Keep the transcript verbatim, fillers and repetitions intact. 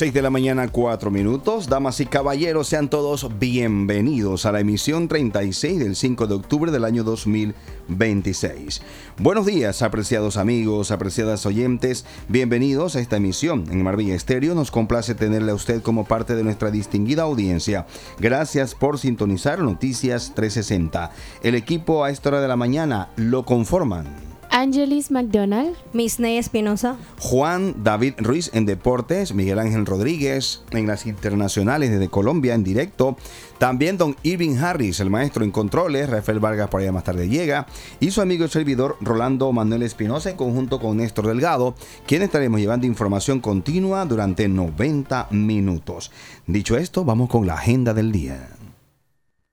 seis de la mañana, cuatro minutos. Damas y caballeros, sean todos bienvenidos a la emisión treinta y seis del cinco de octubre del año dos mil veintiséis. Buenos días, apreciados amigos, apreciadas oyentes. Bienvenidos a esta emisión. En Marbella Estéreo nos complace tenerle a usted como parte de nuestra distinguida audiencia. Gracias por sintonizar Noticias trescientos sesenta. El equipo a esta hora de la mañana lo conforman Angelis McDonald, Misney Espinosa, Juan David Ruiz en Deportes, Miguel Ángel Rodríguez en las internacionales desde Colombia en directo, también don Irving Harris, el maestro en controles, Rafael Vargas por allá más tarde llega, y su amigo y servidor Rolando Manuel Espinosa en conjunto con Néstor Delgado, quien estaremos llevando información continua durante noventa minutos. Dicho esto, vamos con la agenda del día.